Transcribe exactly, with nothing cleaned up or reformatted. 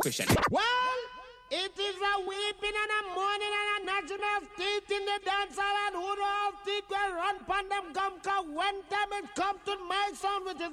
question. Well, it is a weeping and a mourning and a gnashing of teeth in the dance hall, and who know how teeth will run pon them gum, cause when time it come to my son with his